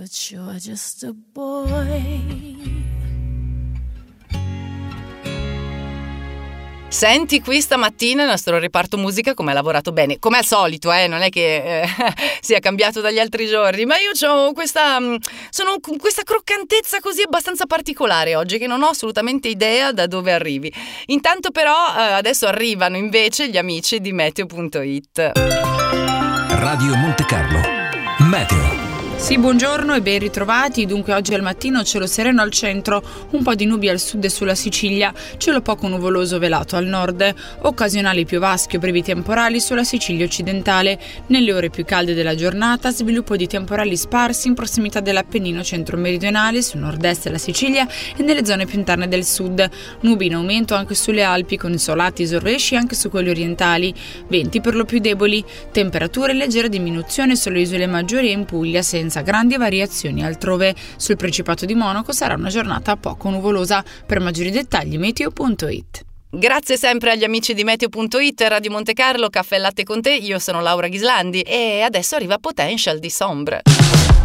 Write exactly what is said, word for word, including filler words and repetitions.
but you're just a boy. Senti, qui stamattina il nostro reparto musica come ha lavorato bene, come al solito, eh, non è che eh, sia cambiato dagli altri giorni, ma io ho questa, sono questa croccantezza così abbastanza particolare oggi che non ho assolutamente idea da dove arrivi. Intanto però eh, adesso arrivano invece gli amici di meteo punto it. Radio Monte Carlo, Meteo. Sì, buongiorno e ben ritrovati. Dunque oggi al mattino cielo sereno al centro, un po' di nubi al sud e sulla Sicilia, cielo poco nuvoloso velato al nord, occasionali piovaschi o brevi temporali sulla Sicilia occidentale. Nelle ore più calde della giornata sviluppo di temporali sparsi in prossimità dell'Appennino centro-meridionale, sul nord-est della Sicilia e nelle zone più interne del sud. Nubi in aumento anche sulle Alpi con insolati sorresci anche su quelli orientali. Venti per lo più deboli, temperature leggera diminuzione sulle isole maggiori e in Puglia senza grandi variazioni altrove. Sul Principato di Monaco sarà una giornata poco nuvolosa. Per maggiori dettagli meteo punto it. Grazie sempre agli amici di meteo punto it, Radio Monte Carlo, caffè e latte con te, io sono Laura Ghislandi e adesso arriva Potential di Sombre.